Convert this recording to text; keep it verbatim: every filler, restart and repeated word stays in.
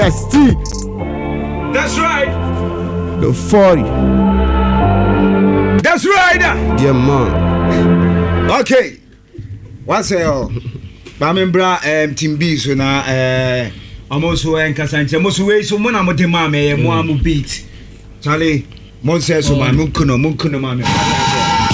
S T. That's right. The forty. That's right. Dear man. Okay. What's uh Bamembra um Team B so na eh almost so en kasanche mo so we so mo na mo de ma me mo amu beat. Charlie, mo say so man mo kuno mo kuno ma me.